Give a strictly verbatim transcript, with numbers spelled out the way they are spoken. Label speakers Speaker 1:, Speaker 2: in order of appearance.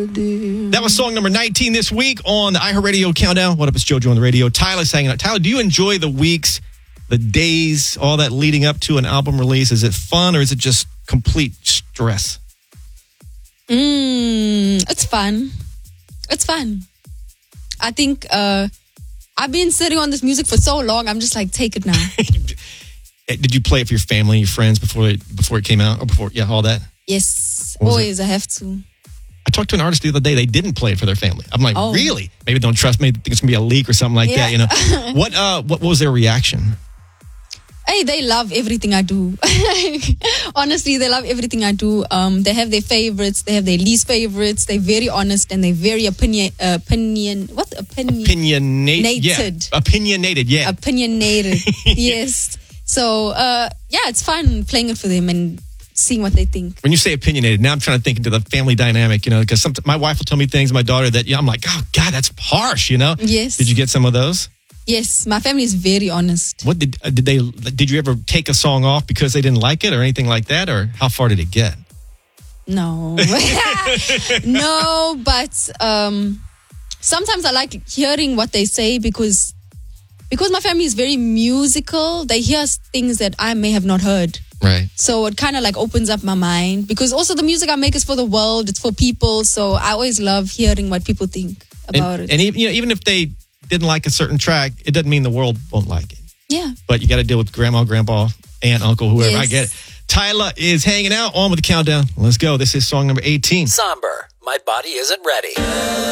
Speaker 1: That was song number nineteen this week on the iHeartRadio Countdown. What up, it's JoJo on the radio. Tyler's hanging out. Tyler, do you enjoy the weeks, the days, all that leading up to an album release? Is it fun or is it just complete stress?
Speaker 2: Mm, it's fun. It's fun. I think uh, I've been sitting on this music for so long. I'm just like, take it now.
Speaker 1: Did you play it for your family, your friends before it, before it came out? Or before, yeah, all that?
Speaker 2: Yes, always. I have to.
Speaker 1: I talked to an artist the other day. They didn't play it for their family. I'm like,
Speaker 2: oh.
Speaker 1: Really? Maybe they don't trust me. They think it's going to be a leak or something like
Speaker 2: yeah.
Speaker 1: that. You know, what, uh, what was their reaction?
Speaker 2: Hey, they love everything I do. Honestly, they love everything I do. Um, they have their favorites. They have their least favorites. They're very honest and they're very opinion, uh, opinion, what? Opinion,
Speaker 1: Opinionated. Yeah. Opinionated, yeah.
Speaker 2: Opinionated, yes. So, uh, yeah, it's fun playing it for them and seeing what they think.
Speaker 1: When you say opinionated, now I'm trying to think into the family dynamic, you know, because my wife will tell me things, my daughter, that yeah, I'm like, oh, God, that's harsh, you know?
Speaker 2: Yes.
Speaker 1: Did you get some of those?
Speaker 2: Yes, my family is very honest.
Speaker 1: What did uh, did they did you ever take a song off because they didn't like it or anything like that, or how far did it get?
Speaker 2: No, no, but um, sometimes I like hearing what they say because because my family is very musical. They hear things that I may have not heard.
Speaker 1: Right.
Speaker 2: So it kind of like opens up my mind because also the music I make is for the world. It's for people. So I always love hearing what people think about
Speaker 1: and,
Speaker 2: it.
Speaker 1: And even, you know, even if they didn't like a certain track, it doesn't mean the world won't like it.
Speaker 2: Yeah.
Speaker 1: But you got to deal with grandma, grandpa, aunt, uncle, whoever.
Speaker 2: Yes.
Speaker 1: I get it. Tyler is hanging out on with the countdown. Let's go. This is song number eighteen.
Speaker 3: Somber. My body isn't ready.